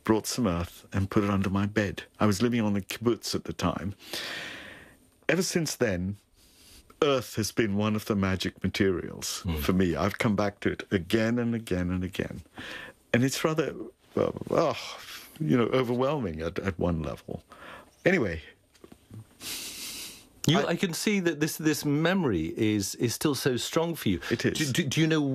brought some earth and put it under my bed. I was living on a kibbutz at the time. Ever since then, earth has been one of the magic materials for me. I've come back to it again and again and again. And it's rather, overwhelming at one level. Anyway. I can see that this memory is still so strong for you. It is. Do you know